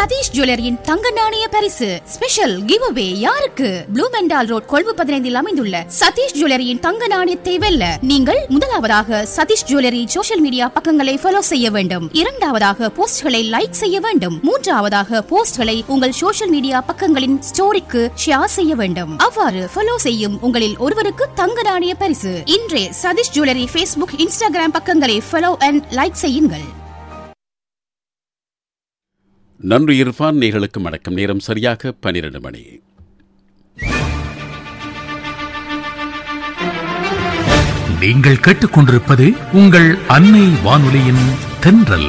சதீஷ் ஜுவல்லரியின் தங்க நாணய பரிசு ஸ்பெஷல் கிவ் அவே யாருக்கு? ப்ளூ மெண்டால் ரோட் கொழும்பு 15 அமைந்துள்ள சதீஷ் ஜுவல்லரியின் தங்க நாணயத்தை வெல்ல நீங்கள் முதலாவதாக சதீஷ் ஜுவல்லரி சோஷியல் மீடியா பக்கங்களை ஃபாலோ செய்ய வேண்டும். இரண்டாவதாக போஸ்ட்களை லைக் செய்ய வேண்டும். மூன்றாவதாக போஸ்ட்களை உங்கள் சோஷியல் மீடியா பக்கங்களின் ஸ்டோரிக்கு ஷேர் செய்ய வேண்டும். அவ்வாறு ஃபாலோ செய்யும் உங்களில் ஒருவருக்கு தங்க நாணய பரிசு. இன்றே சதீஷ் ஜுவல்லரி ஃபேஸ்புக், இன்ஸ்டாகிராம் பக்கங்களை ஃபாலோ அண்ட் லைக் செய்யுங்கள். நன்றி இர்ஃபான். நேர்களுக்கு வணக்கம். நேரம் சரியாக 12 மணி. நீங்கள் கேட்டுக்கொண்டிருப்பது உங்கள் அன்னை வானொலியின் தென்றல்.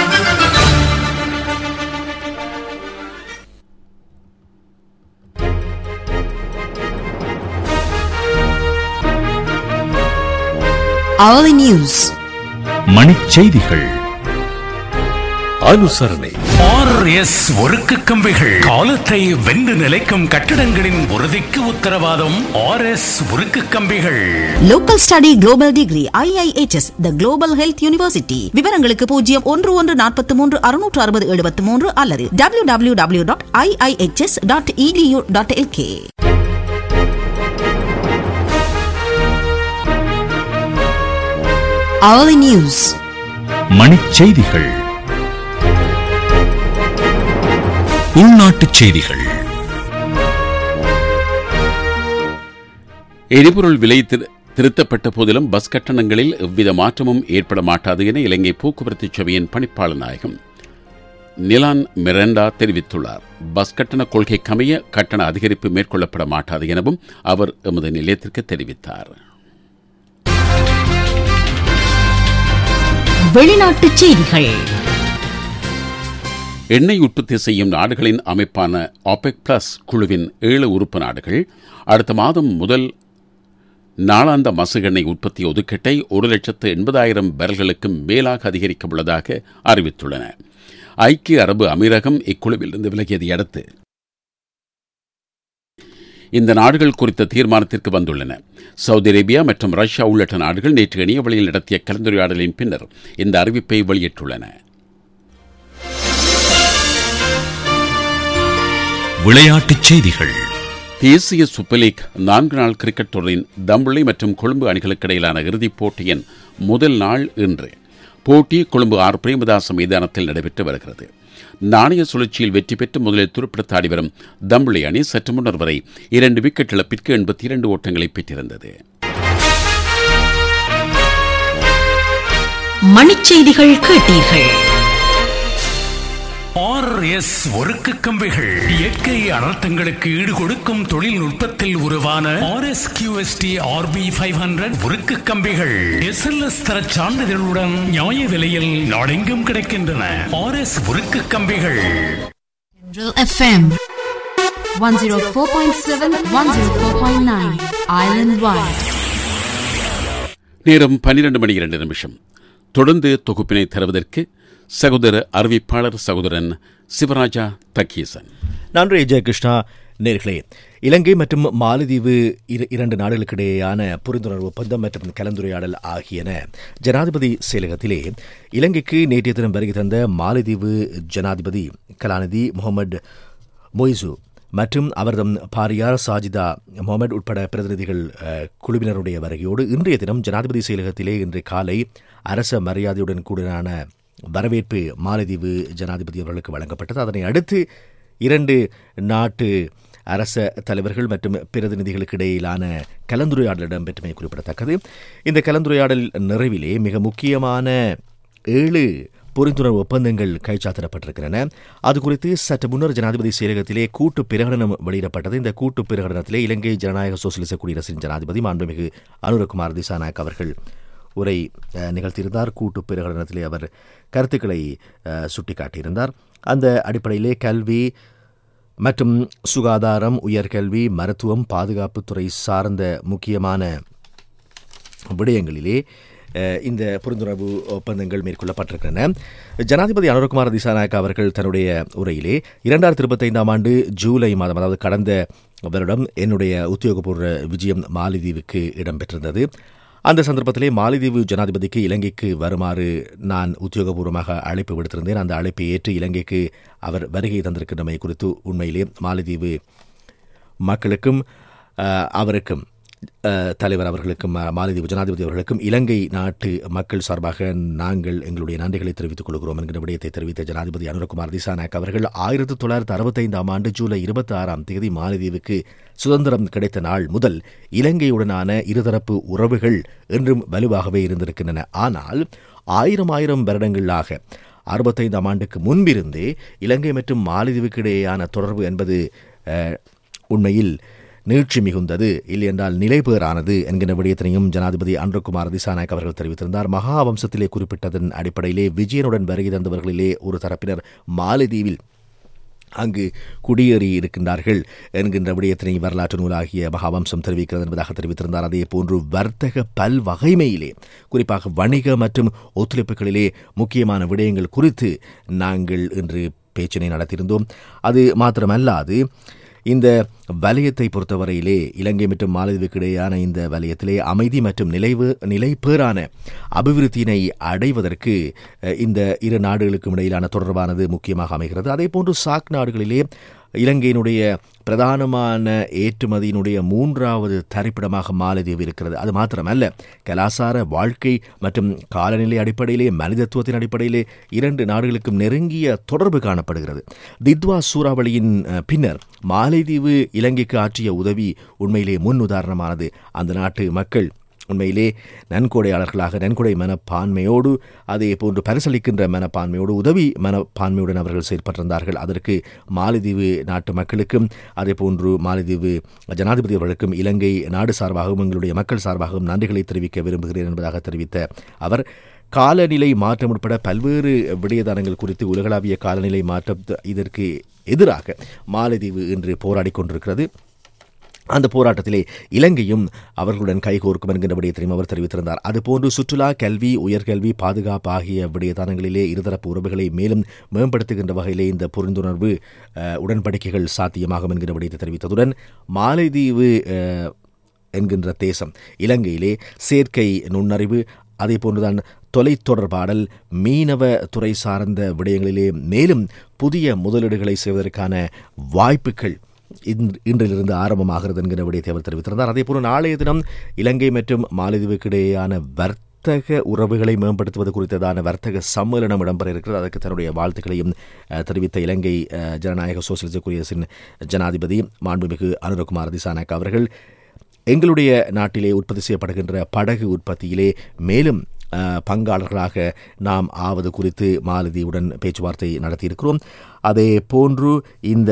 Hourly News. மணிச்செய்திகள். அனுசரணை. RS ஒருக்கு கம்பிகள் காலத்தை வென்று நிலைக்கும் கட்டிடங்களின் உறுதிக்கு உத்தரவாதம். RS ஒருக்கு கம்பிகள். Local Study Global Degree IIHS The Global Health University. விவரங்களுக்கு 0114360673 அல்லது www.iihs.edu.lk. Hourly News. மணிச்செய்திகள். உள்நாட்டுச் செய்திகள். எரிபொருள் விலை திருத்தப்பட்ட போதிலும் பஸ் கட்டணங்களில் எவ்வித மாற்றமும் ஏற்பட மாட்டாது என இலங்கை போக்குவரத்து சபையின் பணிப்பாளர் நாயகம் நிலான் மிரண்டா தெரிவித்துள்ளார். பஸ் கட்டண கொள்கைக்கமைய கட்டண அதிகரிப்பு மேற்கொள்ளப்பட மாட்டாது எனவும் அவர் எமது நிலையத்திற்கு தெரிவித்தார். வெளிநாட்டுச் செய்திகள். எண்ணெய் உற்பத்தி செய்யும் நாடுகளின் அமைப்பான OPEC பிளஸ் குழுவின் 7 உறுப்பு நாடுகள் அடுத்த மாதம் முதல் நாளாந்த மசகெண்ணெய் உற்பத்தி ஒதுக்கீட்டை 1,80,000 பேரல்களுக்கும் மேலாக அதிகரிக்க உள்ளதாக அறிவித்துள்ளன. ஐக்கிய அரபு அமீரகம் இக்குழுவிலிருந்து விலகியதை அடுத்து இந்த நாடுகள் குறித்த தீர்மானத்திற்கு வந்துள்ளன. சவுதி அரேபியா மற்றும் ரஷ்யா உள்ளிட்ட நாடுகள் நேற்று இணைய வழியில் நடத்திய கலந்துரையாடலின் பின்னர் இந்த அறிவிப்பை வெளியிட்டுள்ளன. விளையாட்டுச் செய்திகள். தேசிய சூப்பர் லீக் 4 நாள் கிரிக்கெட் தொடரின் தம்புள்ளை மற்றும் கொழும்பு அணிகளுக்கு இடையிலான இறுதிப் போட்டியின் முதல் நாள் இன்று. போட்டி கொழும்பு ஆர் பிரேமதாச மைதானத்தில் நடைபெற்று வருகிறது. நாணய சுழற்சியில் வெற்றி பெற்று முதலில் துருப்பிடித்து ஆடி வரும் தம்புள்ளை அணி சற்று முன்னர் வரை 2 விக்கெட் இழப்பிற்கு 82 ஓட்டங்களை பெற்றிருந்தது. மணிச்செய்திகள் கேட்டீர்கள். RS ஒருக்கு கம்பிகள் இயற்கை அனர்த்தங்களுக்கு ஈடு கொடுக்கும் தொழில்நுட்பத்தில் உருவான RSQST RB500 உருக்கு கம்பிகள் SLS தர சான்றிதழுடன் நியாய விலையில் நாடெங்கும் கிடைக்கின்றன. RS உருக்கு கம்பிகள். FM 104.7 104.9 Island Wide. நேரம் 12 மணி 2 நிமிஷம். தொடர்ந்து தொகுப்பினை தருவதற்கு சகோதர அறிவிப்பாளர் சகோதரன் சிவராஜா தக்கீசன். நன்றி ஜெயகிருஷ்ணா. நேர்களே, இலங்கை மற்றும் மாலத்தீவு 2 நாடுகளுக்கிடையேயான புரிந்துணர்வு ஒப்பந்தம் மற்றும் கலந்துரையாடல் ஆகியன ஜனாதிபதி செயலகத்திலே இலங்கைக்கு நேற்றைய தினம் வருகை தந்த மாலத்தீவு ஜனாதிபதி கலாநிதி முகமது மொய்சு மற்றும் அவர்தம் பாரியார் சாஜிதா முகமது உட்பட பிரதிநிதிகள் குழுவினருடைய வருகையோடு இன்றைய தினம் ஜனாதிபதி செயலகத்திலே இன்று காலை அரச மரியாதையுடன் கூடினான வரவேற்பு மாலத்தீவு ஜனாதிபதி அவர்களுக்கு வழங்கப்பட்டது. அதனை அடுத்து 2 நாட்டு அரச தலைவர்கள் மற்றும் பிரதிநிதிகளுக்கு இடையிலான கலந்துரையாடல் இடம்பெற்றமை குறிப்பிடத்தக்கது. இந்த கலந்துரையாடல் நிறைவிலே மிக முக்கியமான 7 புரிந்துணர்வு ஒப்பந்தங்கள் கைச்சாத்திடப்பட்டிருக்கின்றன. அது குறித்து சற்று முன்னர் ஜனாதிபதி செயலகத்திலே கூட்டு பிரகடனம் வெளியிடப்பட்டது. இந்த கூட்டு பிரகடனத்திலே இலங்கை ஜனநாயக சோசியலிச குடியரசின் ஜனாதிபதி மாண்புமிகு அனுரகுமார் திசாநாயக் அவர்கள் உரை நிகழ்த்தியிருந்தார். கூட்டு பிரகடனத்திலே அவர் கருத்துக்களை சுட்டிக்காட்டியிருந்தார். அந்த அடிப்படையிலே கல்வி மற்றும் சுகாதாரம், உயர்கல்வி, மருத்துவம், பாதுகாப்புத்துறை சார்ந்த முக்கியமான விடயங்களிலே இந்த புரிந்துணர்வு ஒப்பந்தங்கள் மேற்கொள்ளப்பட்டிருக்கின்றன. ஜனாதிபதி அனுரகுமார் திசாநாயக் அவர்கள் தன்னுடைய உரையிலே 2025 ஆண்டு ஜூலை மாதம், அதாவது கடந்த வருடம் என்னுடைய உத்தியோகபூர்வ விஜயம் மாலத்தீவுக்கு இடம்பெற்றிருந்தது. அந்த சந்தர்ப்பத்திலே மாலைதீவு ஜனாதிபதிக்கு இலங்கைக்கு வருமாறு நான் உத்தியோகபூர்வமாக அழைப்பு விடுத்திருந்தேன். அந்த அழைப்பை ஏற்று இலங்கைக்கு அவர் வருகை தந்திருக்கின்றமை குறித்து உண்மையிலே மாலைதீவு மக்களுக்கும் அவருக்கும் தலைவர் அவர்களுக்கும் மாலைதீவு ஜனாதிபதி அவர்களுக்கும் இலங்கை நாட்டு மக்கள் சார்பாக நாங்கள் எங்களுடைய நன்றிகளை தெரிவித்துக் கொள்கிறோம் என்கிற விடயத்தை தெரிவித்த ஜனாதிபதி அனுரகுமார் திசாநாயக் அவர்கள் 1965 ஆண்டு ஜூலை 26 மாலைதீவுக்கு சுதந்திரம் கிடைத்த நாள் முதல் இலங்கையுடனான இருதரப்பு உறவுகள் என்றும் வலுவாகவே இருந்திருக்கின்றன. ஆனால் 1000 வருடங்களாக 65 ஆண்டுக்கு முன்பிருந்தே இலங்கை மற்றும் மாலைதீவுக்கு இடையேயான தொடர்பு என்பது உண்மையில் நீட்சி மிகுந்தது, இல்லையென்றால் நிலைபேறானது என்கிற விடயத்தினையும் ஜனாதிபதி அனுரகுமார் திசாநாயக் அவர்கள் தெரிவித்திருந்தார். மகாவம்சத்திலே குறிப்பிட்டதன் அடிப்படையிலே விஜயனுடன் வருகை தந்தவர்களிலே ஒரு தரப்பினர் மாலைதீவில் அங்கு குடியேறி இருக்கின்றார்கள் என்கின்ற விடயத்தினை வரலாற்று நூலாகிய மகாவம்சம் தெரிவிக்கிறது என்பதாக தெரிவித்திருந்தார். அதே போன்று வர்த்தக பல்வகைமையிலே குறிப்பாக வணிக மற்றும் ஒத்துழைப்புகளிலே முக்கியமான விடயங்கள் குறித்து நாங்கள் இன்று பேச்சினை நடத்தியிருந்தோம். அது மாத்திரமல்லாது இந்த வலயத்தை பொறுத்தவரையிலே இலங்கை மற்றும் மாலைதீவுக்கு இடையேயான இந்த வலயத்திலே அமைதி மற்றும் நிலைபேறான அபிவிருத்தியினை அடைவதற்கு இந்த இரு நாடுகளுக்கும் இடையிலான தொடர்பானது முக்கியமாக அமைகிறது. அதே போன்று சாக் நாடுகளிலே இலங்கையினுடைய பிரதானமான ஏற்றுமதியினுடைய 3வது தரிப்பிடமாக மாலைதீவு இருக்கிறது. அது மாத்திரமல்ல, கலாசார வாழ்க்கை மற்றும் காலநிலை அடிப்படையிலே மனிதத்துவத்தின் அடிப்படையிலே 2 நாடுகளுக்கும் நெருங்கிய தொடர்பு காணப்படுகிறது. தித்வா சூறாவளியின் பின்னர் மாலைதீவு இலங்கைக்கு ஆற்றிய உதவி உண்மையிலே முன் உதாரணமானது. அந்த நாட்டு மக்கள் உண்மையிலே நன்கொடையாளர்களாக நன்கொடை மனப்பான்மையோடு அதே போன்று பரிசளிக்கின்ற மனப்பான்மையோடு உதவி மனப்பான்மையுடன் அவர்கள் செயற்பட்டிருந்தார்கள். அதற்கு மாலைதீவு நாட்டு மக்களுக்கும் அதே போன்று மாலைதீவு ஜனாதிபதி அவர்களுக்கும் இலங்கை நாடு சார்பாகவும் எங்களுடைய மக்கள் சார்பாகவும் நன்றிகளை தெரிவிக்க விரும்புகிறேன் என்பதாக தெரிவித்த அவர் காலநிலை மாற்றம் உட்பட பல்வேறு விடயதானங்கள் குறித்து உலகளாவிய காலநிலை மாற்றம் இதற்கு எதிராக மாலைதீவு இன்று போராடி கொண்டிருக்கிறது. அந்த போராட்டத்திலே இலங்கையும் அவர்களுடன் கைகோர்க்கும் என்கின்ற விடயத்தையும் அவர் தெரிவித்திருந்தார். அதுபோன்று சுற்றுலா, கல்வி, உயர்கல்வி, பாதுகாப்பு ஆகிய விடயதானங்களிலே இருதரப்பு உறவுகளை மேலும் மேம்படுத்துகின்ற வகையிலே இந்த புரிந்துணர்வு உடன்படிக்கைகள் சாத்தியமாகும் என்கிற விடயத்தை தெரிவித்ததுடன் மாலைதீவு என்கின்ற தேசம் இலங்கையிலே செயற்கை நுண்ணறிவு அதே போன்றுதான் தொலைத்தொடர்பாடல், மீனவ துறை சார்ந்த விடயங்களிலே மேலும் புதிய முதலீடுகளை செய்வதற்கான வாய்ப்புகள் இன்றிலிருந்து ஆரம்பமாகிறது என்கிற விடயத்தை அவர் தெரிவித்திருந்தார். அதேபோல் நாளைய தினம் இலங்கை மற்றும் மாலைதீவுக்கு இடையேயான வர்த்தக உறவுகளை மேம்படுத்துவது குறித்ததான வர்த்தக சம்மேளனம் இடம்பெற இருக்கிறது. அதற்கு தன்னுடைய வாழ்த்துக்களையும் தெரிவித்த இலங்கை ஜனநாயக சோசியலிச குடியரசின் ஜனாதிபதி மாண்புமிகு அனுரகுமார் திசாநாயக் அவர்கள் எங்களுடைய நாட்டிலே உற்பத்தி செய்யப்படுகின்ற படகு உற்பத்தியிலே மேலும் பங்காளர்களாக நாம் ஆவது குறித்து மாலதீவுடன் பேச்சுவார்த்தை நடத்தியிருக்கிறோம். அதே போன்று இந்த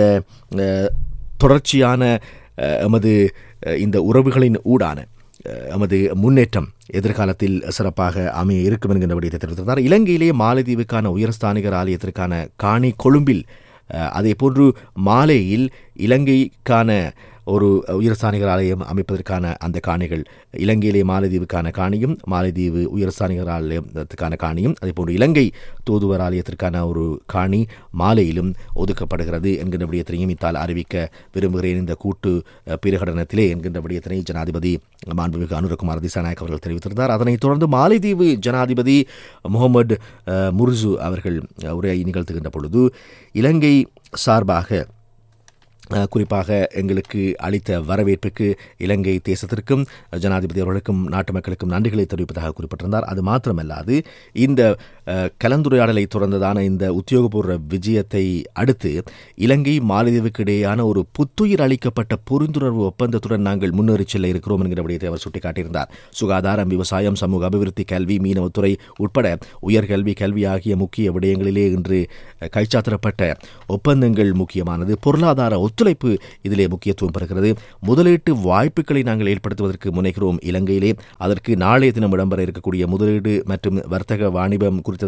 தொடர்ச்சியான எமது இந்த உறவுகளின் ஊடான எமது முன்னேற்றம் எதிர்காலத்தில் சிறப்பாக அமைய இருக்கும் என்கின்ற விடயத்தை தெரிவித்திருந்தார். இலங்கையிலே மாலதீவுக்கான உயர்ஸ்தானிகர் ஆலயத்திற்கான காணி கொழும்பில், அதே போன்று மாலேயில் இலங்கைக்கான ஒரு உயர்ஸ்தானிகர் ஆலயம் அமைப்பதற்கான அந்த காணிகள், இலங்கையிலே மாலதீவுக்கான காணியும் மாலதீவு உயர்ஸ்தானிகர் ஆலயத்துக்கான காணியும் அதேபோன்று இலங்கை தூதுவர் ஆலயத்திற்கான ஒரு காணி மாலையிலும் ஒதுக்கப்படுகிறது என்கின்ற விடயத்தினையும் இத்தால் அறிவிக்க விரும்புகிறேன் இந்த கூட்டு பிரகடனத்திலே என்கின்ற விடயத்தினை ஜனாதிபதி மாண்புமிகு அனுரகுமார் திசாநாயக் அவர்கள் தெரிவித்திருந்தார். அதனைத் தொடர்ந்து மாலைதீவு ஜனாதிபதி முகமது முர்சு அவர்கள் உரையை நிகழ்த்துகின்ற பொழுது இலங்கை சார்பாக குறிப்பாக எங்களுக்கு அளித்த வரவேற்புக்கு இலங்கை தேசத்திற்கும் ஜனாதிபதி அவர்களுக்கும் நாட்டு மக்களுக்கும் நன்றிகளை தெரிவிப்பதாக குறிப்பிட்டிருந்தார். அது மாத்திரமல்லாது இந்த கலந்துரையாடலை தொடர்ந்ததான இந்த உத்தியோகபூர்வ விஜயத்தை அடுத்து இலங்கை மாலதீவுக்கு இடையேயான ஒரு புத்துயிர் அளிக்கப்பட்ட புரிந்துணர்வு ஒப்பந்தத்துடன் நாங்கள் முன்னேறி செல்ல இருக்கிறோம் என்கிற விடயத்தை அவர் சுட்டிக்காட்டியிருந்தார். சுகாதாரம், விவசாயம், சமூக அபிவிருத்தி, கல்வி, மீனவத்துறை உட்பட உயர்கல்வி, கல்வி ஆகிய முக்கிய விடயங்களிலே இன்று கைச்சாத்திரப்பட்ட ஒப்பந்தங்கள் முக்கியமானது. பொருளாதார ஒத்துழைப்பு இதிலே முக்கியத்துவம் பெறுகிறது. முதலீட்டு வாய்ப்புகளை நாங்கள் ஏற்படுத்துவதற்கு முனைகிறோம் இலங்கையிலே. அதற்கு நாளைய தினம் இடம்பெற இருக்கக்கூடிய முதலீடு மற்றும் வர்த்தக வாணிபம் குறித்ததான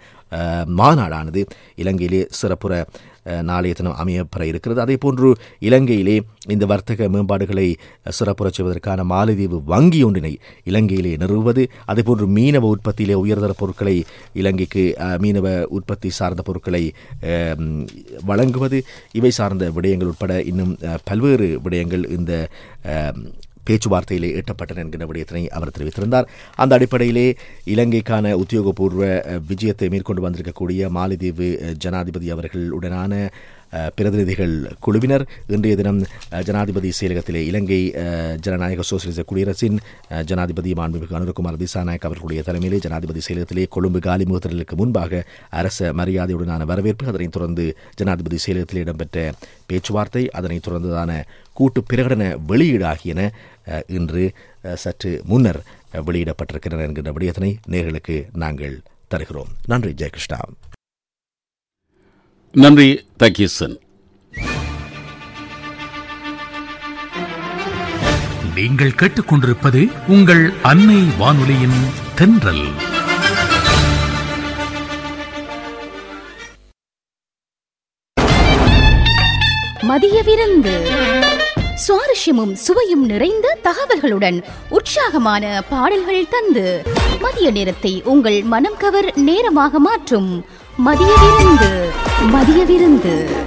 மாநாடானது இலங்கையிலே சிறப்புற நாளைய தினம் அமையப்பெற இருக்கிறது. அதே போன்று இலங்கையிலே இந்த வர்த்தக மேம்பாடுகளை சிறப்புறச் செய்வதற்கான மாலதீவு வங்கி ஒன்றினை இலங்கையிலே நிறுவுவது, அதேபோன்று மீனவ உற்பத்தியிலே உயர்தர பொருட்களை இலங்கைக்கு மீனவ உற்பத்தி சார்ந்த பொருட்களை வழங்குவது, இவை சார்ந்த விடயங்கள் உட்பட இன்னும் பல்வேறு விடயங்கள் இந்த பேச்சுவார்த்தையிலே எட்டப்பட்டன என்கின்ற விடயத்தினை அவர் தெரிவித்திருந்தார். அந்த அடிப்படையிலே இலங்கைக்கான உத்தியோகபூர்வ விஜயத்தை மேற்கொண்டு வந்திருக்கக்கூடிய மாலத்தீவு ஜனாதிபதி அவர்களுடனான பிரதிநிதிகள் குழுவினர் இன்றைய தினம் ஜனாதிபதி செயலகத்திலே இலங்கை ஜனநாயக சோசியலிச குடியரசின் ஜனாதிபதி மாண்புமிகு அனுரகுமார் திசாநாயக் அவர்களுடைய தலைமையிலே ஜனாதிபதி செயலகத்திலே கொழும்பு காலிமுகத்திற்கு முன்பாக அரச மரியாதையுடனான வரவேற்பு, அதனைத் தொடர்ந்து ஜனாதிபதி செயலகத்தில் இடம்பெற்ற பேச்சுவார்த்தை, அதனைத் தொடர்ந்ததான கூட்டு பிரகடன வெளியீடு ஆகியன இன்று சற்று முன்னர் வெளியிடப்பட்டிருக்கின்றன என்கின்ற விடயத்தினை நேயர்களுக்கு நாங்கள் தருகிறோம். நன்றி ஜெயகிருஷ்ணா. நன்றி தகீசன். நீங்கள் கேட்டுக்கொண்டிருப்பது உங்கள் அன்னை வானொலியின் தென்றல். மதிய விருந்து சுவாரஸ்யமும் சுவையும் நிறைந்த தகவல்களுடன் உற்சாகமான பாடல்கள் தந்து மதிய நேரத்தை உங்கள் மனம் கவர் நேரமாக மாற்றும் மதிய விருந்து.